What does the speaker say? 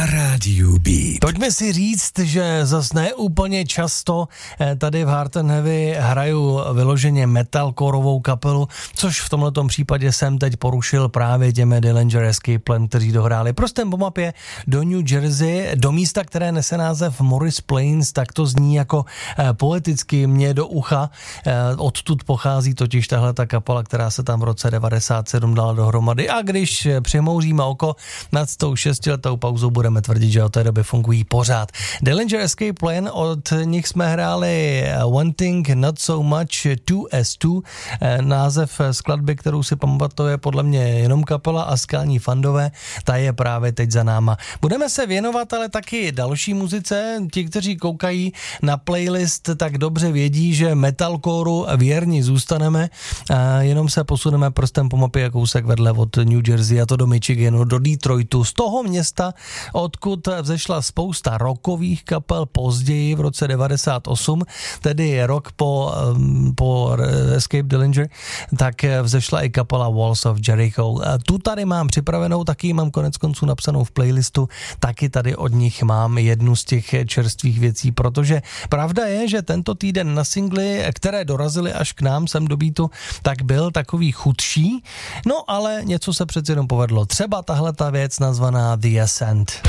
na rádiu Beat. Pojďme si říct, že zas ne úplně často tady v Hard and Heavy hraju vyloženě metalcoreovou kapelu, což v tomhletom případě jsem teď porušil právě těmi Dillinger Escape Plan, kteří dohráli prostem po mapě do New Jersey, do místa, které nese název Morris Plains, tak to zní jako poeticky mě do ucha. Odtud pochází totiž tahle ta kapela, která se tam v roce 97 dala dohromady, a když přimouříme oko nad tou 6letou pauzou, budeme tvrdit, že od té doby fungují pořád. Dillinger Escape Plan, od nich jsme hráli One Thing Not So Much 2S2, název skladby, kterou si pamatuje podle mě jenom kapela, a Skalní fandové, ta je právě teď za náma. Budeme se věnovat ale taky další muzice. Ti, kteří koukají na playlist, tak dobře vědí, že metalcoreu věrní zůstaneme, jenom se posuneme prstem po mapě kousek vedle od New Jersey, a to do Michiganu, do Detroitu, z toho města, odkud vzešla spousta rockových kapel později v roce 98, tedy rok po Escape Dillinger, tak vzešla i kapela Walls of Jericho. Tu tady mám připravenou, taky mám konec konců napsanou v playlistu, taky tady od nich mám jednu z těch čerstvých věcí, protože pravda je, že tento týden na singly, které dorazily až k nám sem do Beatu, tak byl takový chudší, no ale něco se přeci jenom povedlo. Třeba tahle ta věc nazvaná The Ascent.